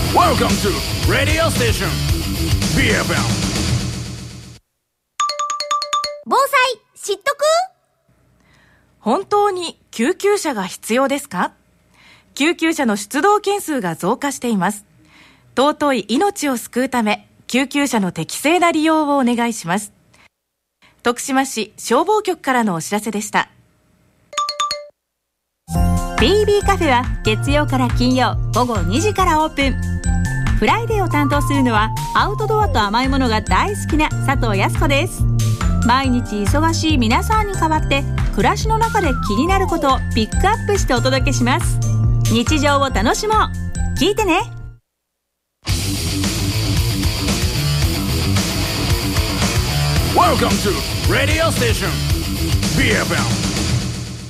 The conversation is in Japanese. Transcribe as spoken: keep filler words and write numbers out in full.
Welcome to Radio Station ビーエフエム防災知っとく？ 本当に救急車が必要ですか？救急車の出動件数が増加しています。尊い命を救うため、救急車の適正な利用をお願いします。徳島市消防局からのお知らせでした。 ビービー カフェは月曜から金曜午後にじからオープン。フライデーを担当するのはアウトドアと甘いものが大好きな佐藤康子です。毎日忙しい皆さんに代わって暮らしの中で気になることをピックアップしてお届けします。日常を楽しもう。聞いてね。 Welcome to Radio Station ビーエフエム